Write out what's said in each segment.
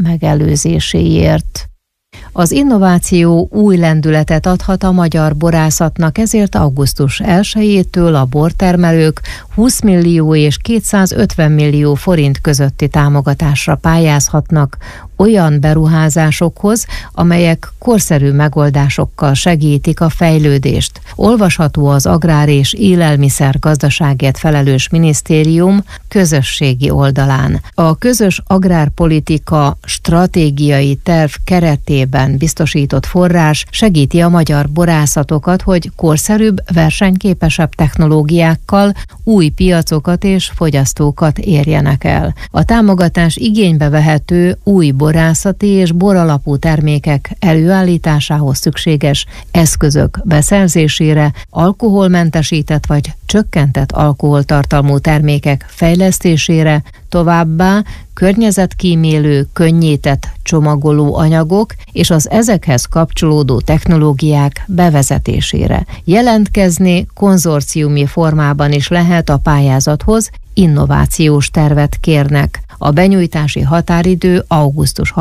megelőzéséért. Az innováció új lendületet adhat a magyar borászatnak, ezért augusztus 1-től a bortermelők 20 millió és 250 millió forint közötti támogatásra pályázhatnak olyan beruházásokhoz, amelyek korszerű megoldásokkal segítik a fejlődést. Olvasható az Agrár és Élelmiszer Gazdaságért felelős minisztérium közösségi oldalán. A közös agrárpolitika stratégiai terv keretében biztosított forrás segíti a magyar borászatokat, hogy korszerűbb, versenyképesebb technológiákkal új piacokat és fogyasztókat érjenek el. A támogatás igénybe vehető új borászati és boralapú termékek előállításához szükséges eszközök beszerzésére, alkoholmentesített vagy csökkentett alkoholtartalmú termékek fejlesztésére, továbbá környezetkímélő, könnyített csomagoló anyagok és az ezekhez kapcsolódó technológiák bevezetésére. Jelentkezni konzorciumi formában is lehet a pályázathoz, innovációs tervet kérnek. A benyújtási határidő augusztus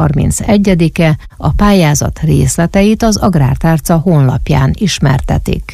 31-e, a pályázat részleteit az Agrártárca honlapján ismertetik.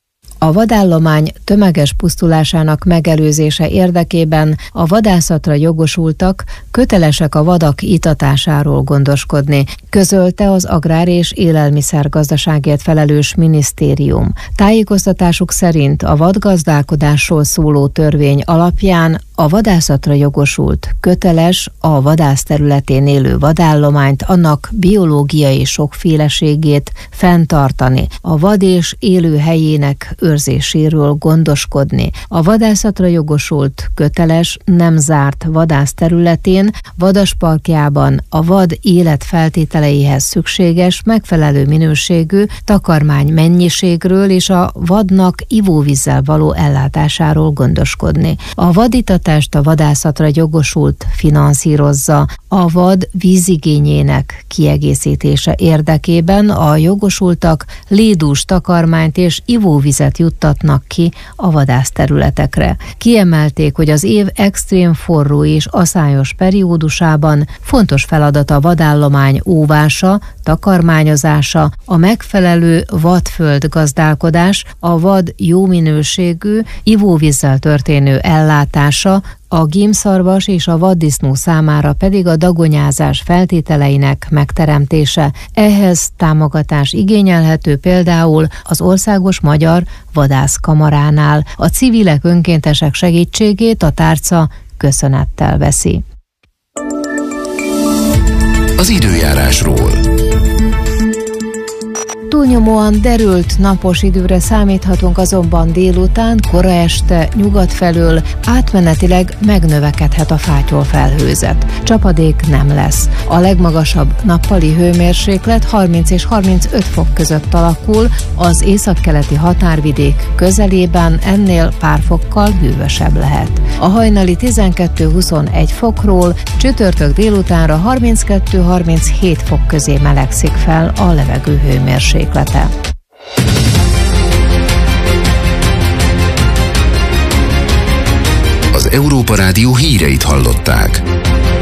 A vadállomány tömeges pusztulásának megelőzése érdekében a vadászatra jogosultak kötelesek a vadak itatásáról gondoskodni, közölte az Agrár és Élelmiszer Gazdaságért felelős minisztérium. Tájékoztatásuk szerint a vadgazdálkodásról szóló törvény alapján a vadászatra jogosult köteles a vadászterületén élő vadállományt, annak biológiai sokféleségét fenntartani, a vad és élőhelyének őrzéséről gondoskodni. A vadászatra jogosult köteles nem zárt vadászterületén, vadasparkjában a vad életfeltételeihez szükséges megfelelő minőségű takarmány mennyiségről és a vadnak ivóvízzel való ellátásáról gondoskodni. A vaditatást a vadászatra jogosult finanszírozza. A vad vízigényének kiegészítése érdekében a jogosultak lédús takarmányt és ivóvizet juttatnak ki a vadászterületekre. Kiemelték, hogy az év extrém forró és aszályos periódusában fontos feladat a vadállomány óvása, takarmányozása, a megfelelő vadföld gazdálkodás, a vad jó minőségű, ivóvízzel történő ellátása, a gímszarvas és a vaddisznó számára pedig a dagonyázás feltételeinek megteremtése. Ehhez támogatás igényelhető például az Országos Magyar Vadászkamaránál. A civilek, önkéntesek segítségét a tárca köszönettel veszi. Az időjárásról. Túlnyomóan derült napos időre számíthatunk, azonban délután, kora este nyugat felől átmenetileg megnövekedhet a fátyolfelhőzet. Csapadék nem lesz. A legmagasabb nappali hőmérséklet 30 és 35 fok között alakul, az északkeleti határvidék közelében ennél pár fokkal hűvösebb lehet. A hajnali 12-21 fokról csütörtök délutánra 32-37 fok közé melegszik fel a levegő hőmérséklete. Az Európa Rádió híreit hallották.